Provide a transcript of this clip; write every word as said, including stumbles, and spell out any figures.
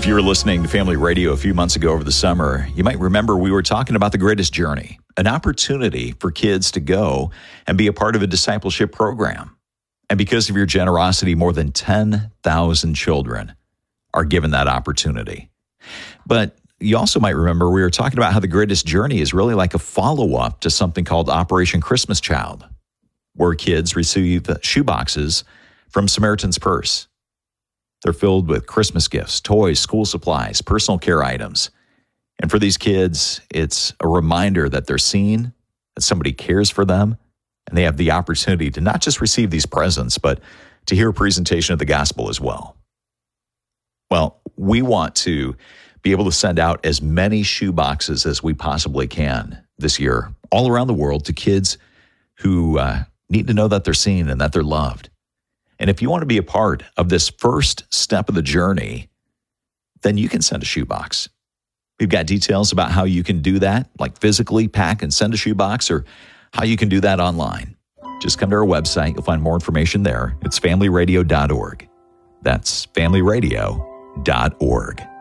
If you were listening to Family Radio a few months ago over the summer, you might remember we were talking about the Greatest Journey, an opportunity for kids to go and be a part of a discipleship program. And because of your generosity, more than ten thousand children are given that opportunity. But you also might remember we were talking about how the Greatest Journey is really like a follow-up to something called Operation Christmas Child, where kids receive shoeboxes from Samaritan's Purse. They're filled with Christmas gifts, toys, school supplies, personal care items. And for these kids, it's a reminder that they're seen, that somebody cares for them, and they have the opportunity to not just receive these presents, but to hear a presentation of the gospel as well. Well, we want to be able to send out as many shoe boxes as we possibly can this year, all around the world, to kids who uh, need to know that they're seen and that they're loved. And if you want to be a part of this first step of the journey, then you can send a shoebox. We've got details about how you can do that, like physically pack and send a shoebox, or how you can do that online. Just come to our website. You'll find more information there. It's family radio dot org. That's family radio dot org.